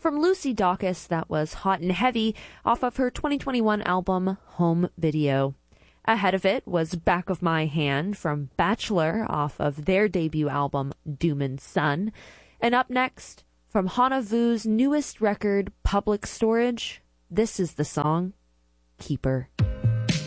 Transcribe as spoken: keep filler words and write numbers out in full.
From Lucy Dacus, that was Hot and Heavy off of her twenty twenty-one album Home Video. Ahead of it was Back of My Hand from Bachelor off of their debut album Doom and Sun. And up next, from Hana Vu's newest record Public Storage, this is the song Keeper.